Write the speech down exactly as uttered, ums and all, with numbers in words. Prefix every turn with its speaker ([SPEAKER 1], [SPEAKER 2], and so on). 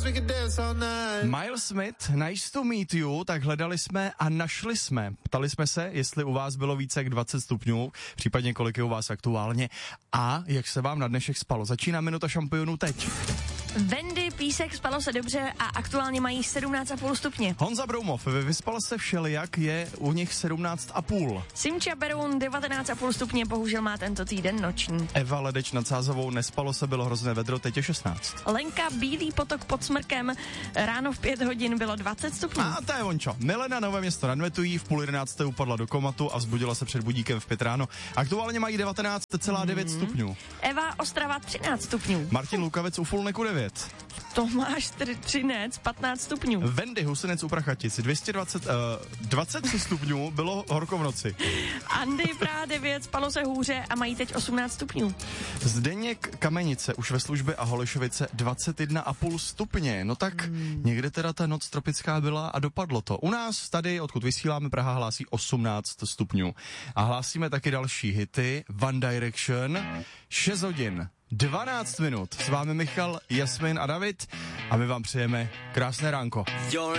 [SPEAKER 1] Miles Smith, Nice to Meet You, tak hledali jsme a našli jsme. Ptali jsme se, jestli u vás bylo více jak dvacet stupňů, případně kolik je u vás aktuálně a jak se vám na dnešek spalo. Začíná minuta šampionů teď.
[SPEAKER 2] Wendy, Písek, spalo se dobře a aktuálně mají sedmnáct celá pět stupně.
[SPEAKER 1] Honza Broumov, vyspal se všelijak, je u nich sedmnáct celá pět.
[SPEAKER 2] Simča Beroun, devatenáct celá pět stupně, bohužel má tento týden noční.
[SPEAKER 1] Eva Ledeč nad Sázavou, nespalo se, bylo hrozné vedro, teď je šestnáct.
[SPEAKER 2] Lenka, Bílý potok pod Smrkem, ráno v pět hodin bylo dvacet stupňů.
[SPEAKER 1] A to je ončo. Milena, Nové Město nad Metují, v půl jedenácté upadla do komatu a vzbudila se před budíkem v pět ráno. Aktuálně mají devatenáct celá devět hmm. stupňů.
[SPEAKER 2] Eva Ostrava třináct stupňů.
[SPEAKER 1] Martin Lukavec u Fulneku devět.
[SPEAKER 2] Tomáš Třinec patnáct stupňů.
[SPEAKER 1] Wendy Husinec u Prachatic dvě stě dvacet, uh, dvacet tři stupňů, bylo horko v noci.
[SPEAKER 2] Andy Praha devět, spalo se hůře a mají teď osmnáct stupňů.
[SPEAKER 1] Zdeněk Kamenice už ve službě a Holešovice dvacet jedna celá pět stupně. No tak hmm. někde teda ta noc tropická byla a dopadlo to. U nás tady, odkud vysíláme, Praha hlásí osmnáct stupňů. A hlásíme taky další hity. One Direction, šest hodin. dvanáct minut. S vámi Michal, Jasmin a David a my vám přejeme krásné ránko.